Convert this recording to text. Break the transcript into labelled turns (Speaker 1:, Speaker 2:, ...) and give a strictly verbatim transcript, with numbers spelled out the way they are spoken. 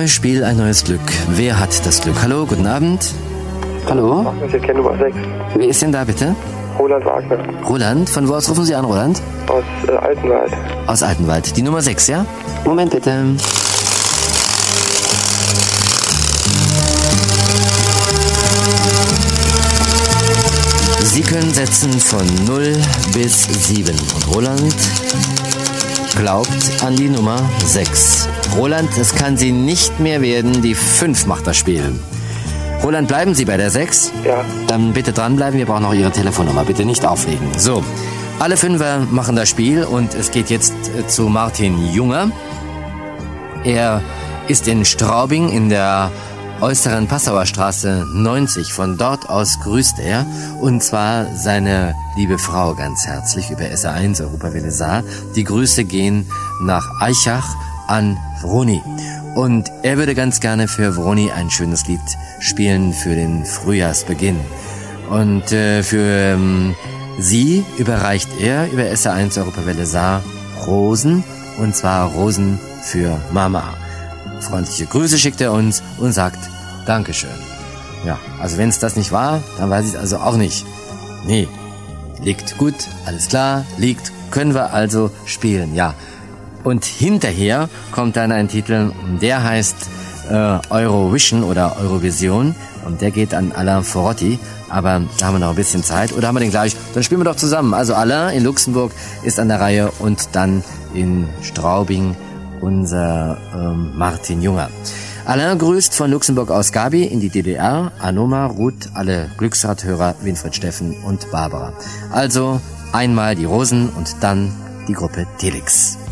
Speaker 1: neues Spiel, ein neues Glück. Wer hat das Glück? Hallo, guten Abend. Hallo?
Speaker 2: Ich kenne Nummer sechs.
Speaker 1: Wer ist denn da bitte?
Speaker 2: Roland Wagner.
Speaker 1: Roland? Von wo aus rufen Sie an, Roland?
Speaker 2: Aus äh, Altenwald.
Speaker 1: Aus Altenwald. Die Nummer sechs, ja? Moment bitte. Sie können setzen von null bis sieben. Und Roland glaubt an die Nummer sechs. Roland, es kann sie nicht mehr werden. Die fünf macht das Spiel. Roland, bleiben Sie bei der sechs?
Speaker 2: Ja.
Speaker 1: Dann bitte dranbleiben. Wir brauchen noch Ihre Telefonnummer. Bitte nicht auflegen. So, alle Fünfer machen das Spiel und es geht jetzt zu Martin Junger. Er ist in Straubing in der äußeren Passauer Straße neunzig. Von dort aus grüßt er, und zwar seine liebe Frau ganz herzlich über S R eins Europawelle Saar. Die Grüße gehen nach Aichach an Vroni. Und er würde ganz gerne für Vroni ein schönes Lied spielen für den Frühjahrsbeginn. Und äh, für ähm, sie überreicht er über S R eins Europawelle Saar Rosen, und zwar Rosen für Mama. Freundliche Grüße schickt er uns und sagt Dankeschön. Ja, also wenn es das nicht war, dann weiß ich es also auch nicht. Nee, liegt gut, alles klar, liegt, können wir also spielen, ja. Und hinterher kommt dann ein Titel, der heißt äh, Eurovision oder Eurovision, und der geht an Alain Forotti, aber da haben wir noch ein bisschen Zeit. Oder haben wir den gleich? Dann spielen wir doch zusammen. Also Alain in Luxemburg ist an der Reihe und dann in Straubing unser ähm, Martin Junger. Alain grüßt von Luxemburg aus Gabi in die D D R, Anoma, Ruth, alle Glücksradhörer, Winfried, Steffen und Barbara. Also einmal die Rosen und dann die Gruppe Telix.